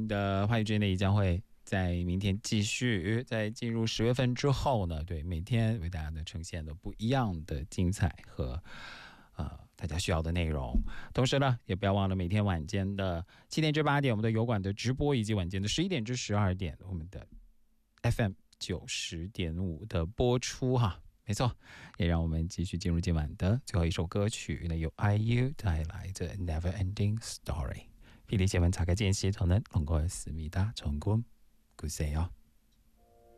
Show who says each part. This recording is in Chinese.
Speaker 1: 的话语之内将会在明天继续，在进入10月份之后呢，对，每天为大家呢呈现的不一样的精彩和大家需要的内容。同时呢，也不要忘了每天晚间的7点至8点我们的油管的直播，以及晚间的11点至12点我们的 FM 90.5的播出哈。没错，也让我们继续进入今晚的最后一首歌曲，那由 IU 带来的 Never Ending Story。霹雳新闻查个见系，同能通过思密达成功，鼓谢哦。